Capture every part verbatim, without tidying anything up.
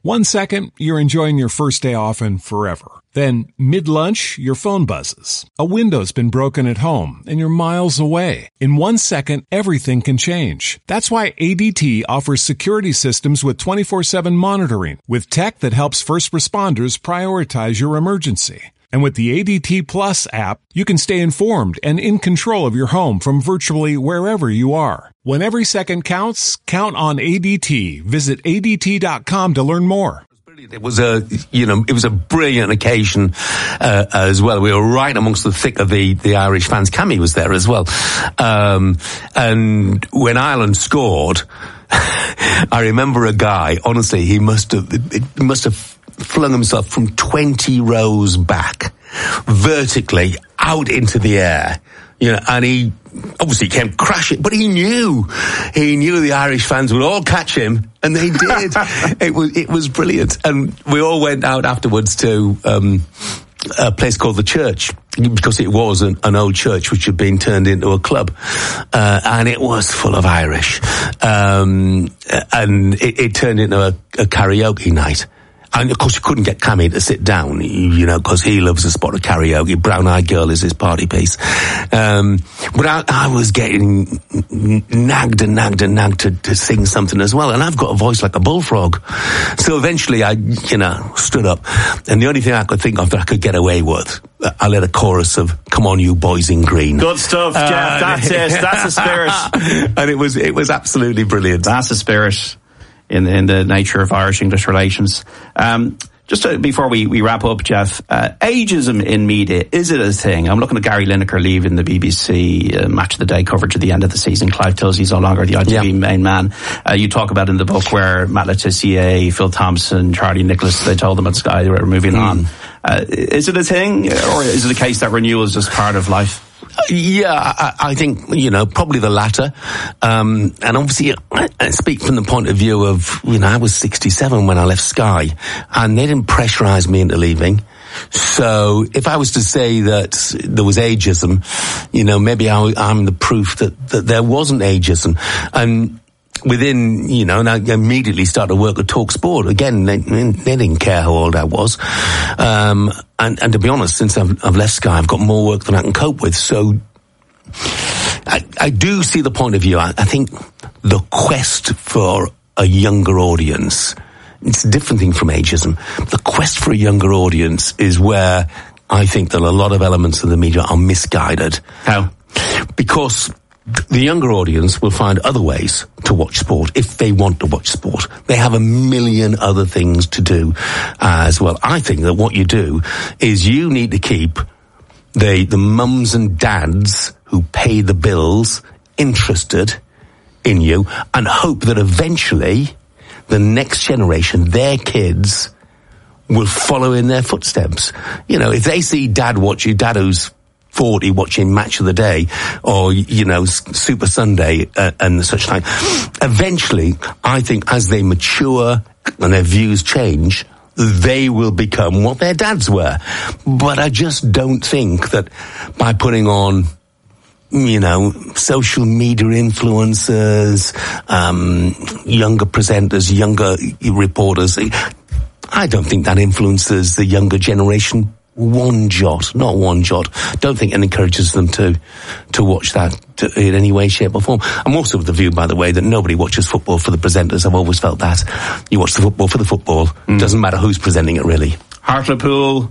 One second, you're enjoying your first day off and forever. Then, mid-lunch, your phone buzzes. A window's been broken at home, and you're miles away. In one second, everything can change. That's why A D T offers security systems with twenty-four seven monitoring, with tech that helps first responders prioritize your emergency. And with the A D T Plus app, you can stay informed and in control of your home from virtually wherever you are. When every second counts, count on A D T. Visit A D T dot com to learn more. It was a, you know, it was a brilliant occasion uh, as well. We were right amongst the thick of the, the Irish fans. Cammy was there as well. Um, and when Ireland scored, I remember a guy, honestly, he must have, it must have flung himself from twenty rows back, vertically, out into the air. You know, and he obviously came crashing, but he knew, he knew the Irish fans would all catch him, and they did. it was, it was brilliant. And we all went out afterwards to, um, a place called the Church, because it was an, an old church which had been turned into a club, uh, and it was full of Irish. Um, and it, it turned into a, a karaoke night. And of course you couldn't get Cammy to sit down, you know, because he loves a spot of karaoke. Brown Eyed Girl is his party piece. Um, but I, I was getting nagged and nagged and nagged to, to sing something as well. And I've got a voice like a bullfrog. So eventually I, you know, stood up. And the only thing I could think of that I could get away with, I led a chorus of "Come on, you boys in green." Good stuff, Jeff. Uh, That's it. That's the spirit. And it was, it was absolutely brilliant. That's the spirit. In, in the nature of Irish-English relations. Um, just to, before we, we wrap up, Jeff, uh, ageism in media, is it a thing? I'm looking at Gary Lineker leaving the B B C uh, Match of the Day coverage at the end of the season. Clive Tilsley's no longer the I T V yeah. main man. Uh, you talk about in the book where Matt Letizia, Phil Thompson, Charlie Nicholas, they told them at Sky they were moving mm. on. Uh, is it a thing, or is it a case that renewal is just part of life? Yeah, I, I think, you know, probably the latter. Um, and obviously, I, I speak from the point of view of, you know, I was sixty-seven when I left Sky, and they didn't pressurise me into leaving. So if I was to say that there was ageism, you know, maybe I, I'm the proof that, that there wasn't ageism. And within, you know, and I immediately started work at Talk Sport. Again, they, they didn't care how old I was. Um, and, and to be honest, since I've, I've left Sky, I've got more work than I can cope with. So I, I do see the point of view. I, I think the quest for a younger audience, it's a different thing from ageism. The quest for a younger audience is where I think that a lot of elements of the media are misguided. How? Because the younger audience will find other ways to watch sport if they want to watch sport. They have a million other things to do uh, as well. I think that what you do is you need to keep the, the mums and dads who pay the bills interested in you, and hope that eventually the next generation, their kids, will follow in their footsteps. You know, if they see dad watch you, dad who's forty watching Match of the Day, or, you know, Super Sunday uh, and such like, eventually, I think as they mature and their views change, they will become what their dads were. But I just don't think that by putting on, you know, social media influencers, um, younger presenters, younger reporters, I don't think that influences the younger generation one jot, not one jot. Don't think it encourages them to to watch that to, in any way, shape or form. I'm also of the view, by the way, that nobody watches football for the presenters. I've always felt that. You watch the football for the football. Mm. Doesn't matter who's presenting it, really. Hartlepool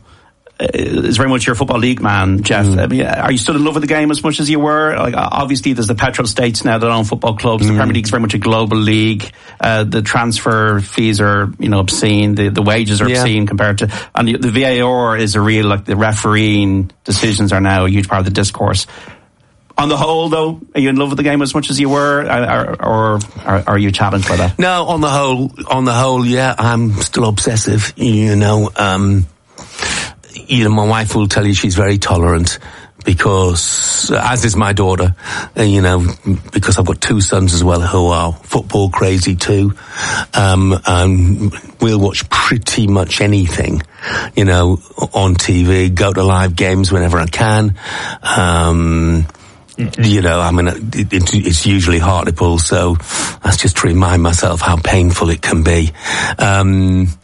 is very much your football league man, Jeff. Mm. I mean, are you still in love with the game as much as you were? Like, obviously, there's the petrol states now that own football clubs. Mm. The Premier League is very much a global league. Uh, the transfer fees are, you know, obscene. The, the wages are yeah. obscene compared to, and the, the V A R is a real, like, the refereeing decisions are now a huge part of the discourse. On the whole, though, are you in love with the game as much as you were, or, or, or are you challenged by that? No, on the whole, on the whole, yeah, I'm still obsessive. You know, um, you know, my wife will tell you she's very tolerant because, as is my daughter, you know, because I've got two sons as well who are football crazy too. Um, and we'll watch pretty much anything, you know, on T V, go to live games whenever I can. Um, You know, I mean, it, it, it's usually Hartlepool, so that's just to remind myself how painful it can be. Um,